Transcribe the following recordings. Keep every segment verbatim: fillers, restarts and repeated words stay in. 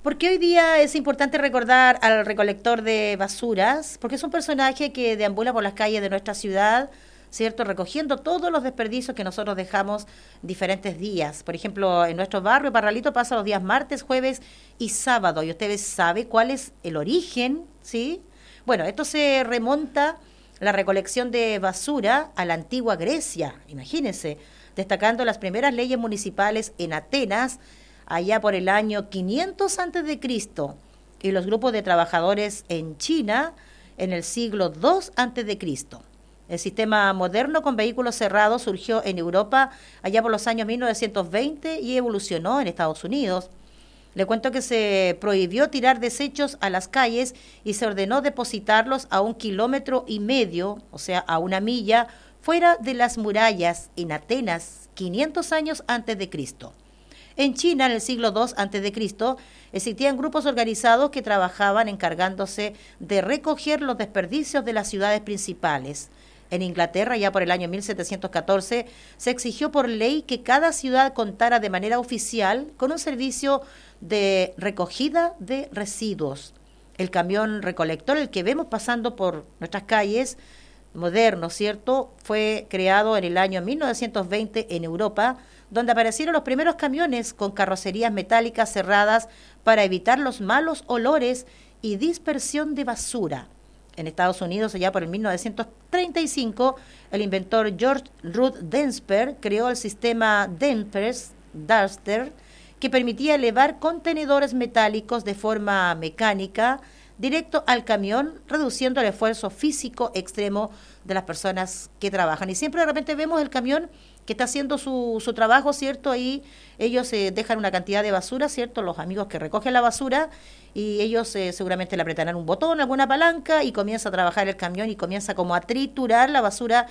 Porque hoy día es importante recordar al recolector de basuras, porque es un personaje que deambula por las calles de nuestra ciudad, ¿cierto? Recogiendo todos los desperdicios que nosotros dejamos diferentes días. Por ejemplo, en nuestro barrio, Parralito pasa los días martes, jueves y sábado. Y ustedes saben cuál es el origen, ¿sí? Bueno, esto se remonta, la recolección de basura, a la antigua Grecia, imagínense, destacando las primeras leyes municipales en Atenas, allá por el año quinientos antes de Cristo, y los grupos de trabajadores en China en el siglo dos antes de Cristo. El sistema moderno con vehículos cerrados surgió en Europa allá por los años mil novecientos veinte y evolucionó en Estados Unidos. Le cuento que se prohibió tirar desechos a las calles y se ordenó depositarlos a un kilómetro y medio, o sea, a una milla, fuera de las murallas en Atenas, quinientos años antes de Cristo. En China, en el siglo dos antes de Cristo, existían grupos organizados que trabajaban encargándose de recoger los desperdicios de las ciudades principales. En Inglaterra, ya por el año mil setecientos catorce, se exigió por ley que cada ciudad contara de manera oficial con un servicio de recogida de residuos. El camión recolector, el que vemos pasando por nuestras calles, moderno, ¿cierto?, fue creado en el año mil novecientos veinte en Europa, donde aparecieron los primeros camiones con carrocerías metálicas cerradas para evitar los malos olores y dispersión de basura. En Estados Unidos, allá por el mil novecientos treinta y cinco, el inventor George Ruth Densper creó el sistema Dempers Duster, que permitía elevar contenedores metálicos de forma mecánica directo al camión, reduciendo el esfuerzo físico extremo de las personas que trabajan. Y siempre de repente vemos el camión que está haciendo su, su trabajo, ¿cierto? Ahí ellos eh, dejan una cantidad de basura, ¿cierto? Los amigos que recogen la basura, y ellos eh, seguramente le apretarán un botón, alguna palanca, y comienza a trabajar el camión y comienza como a triturar la basura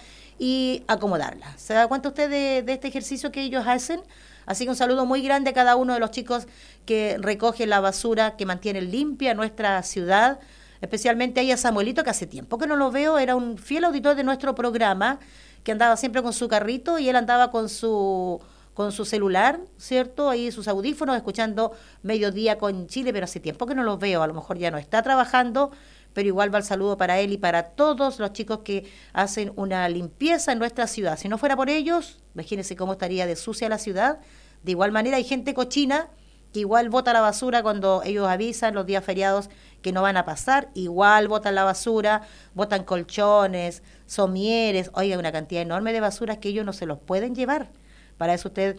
y acomodarla. ¿Se da cuenta usted de, de este ejercicio que ellos hacen? Así que un saludo muy grande a cada uno de los chicos que recogen la basura, que mantienen limpia nuestra ciudad, especialmente ahí a Samuelito, que hace tiempo que no lo veo, era un fiel auditor de nuestro programa, que andaba siempre con su carrito y él andaba con su con su celular, ¿cierto? Ahí sus audífonos, escuchando Mediodía con Chile, pero hace tiempo que no lo veo, a lo mejor ya no está trabajando, pero igual va el saludo para él y para todos los chicos que hacen una limpieza en nuestra ciudad. Si no fuera por ellos, imagínense cómo estaría de sucia la ciudad. De igual manera hay gente cochina que igual bota la basura cuando ellos avisan los días feriados que no van a pasar, igual botan la basura, botan colchones, somieres, oiga, una cantidad enorme de basuras que ellos no se los pueden llevar. Para eso usted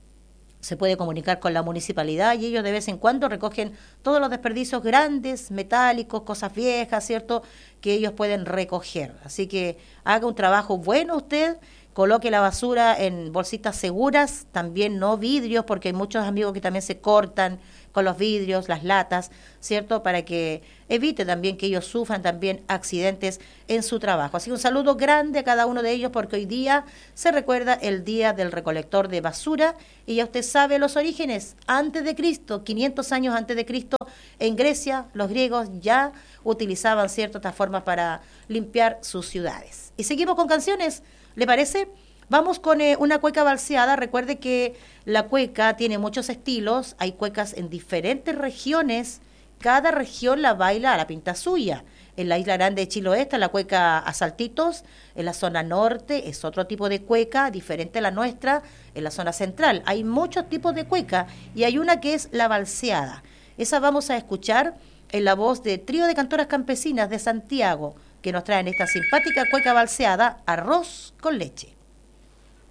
se puede comunicar con la municipalidad y ellos de vez en cuando recogen todos los desperdicios grandes, metálicos, cosas viejas, ¿cierto?, que ellos pueden recoger. Así que haga un trabajo bueno usted, coloque la basura en bolsitas seguras, también no vidrios, porque hay muchos amigos que también se cortan con los vidrios, las latas, ¿cierto?, para que evite también que ellos sufran también accidentes en su trabajo. Así que un saludo grande a cada uno de ellos, porque hoy día se recuerda el Día del Recolector de Basura, y ya usted sabe los orígenes, antes de Cristo, quinientos años antes de Cristo, en Grecia, los griegos ya utilizaban, ¿cierto?, estas formas para limpiar sus ciudades. Y seguimos con canciones, ¿le parece? Vamos con eh, una cueca balseada. Recuerde que la cueca tiene muchos estilos, hay cuecas en diferentes regiones, cada región la baila a la pinta suya. En la isla grande de Chiloé está la cueca a saltitos, en la zona norte es otro tipo de cueca, diferente a la nuestra, en la zona central. Hay muchos tipos de cueca y hay una que es la balseada. Esa vamos a escuchar en la voz de Trío de Cantoras Campesinas de Santiago, que nos traen esta simpática cueca balseada, Arroz con Leche.